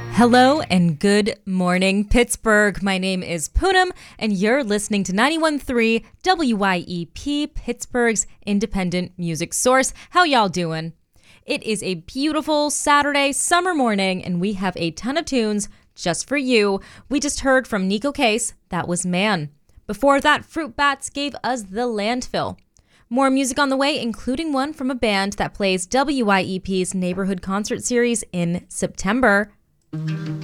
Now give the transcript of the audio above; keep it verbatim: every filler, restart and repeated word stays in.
Hello and good morning, Pittsburgh. My name is Poonam, and you're listening to ninety-one point three W Y E P, Pittsburgh's independent music source. How y'all doing? It is a beautiful Saturday summer morning, and we have a ton of tunes just for you. We just heard from Neko Case, that was Man. Before that, Fruit Bats gave us The Landfill. More music on the way, including one from a band that plays W Y E P's Neighborhood Concert Series in September.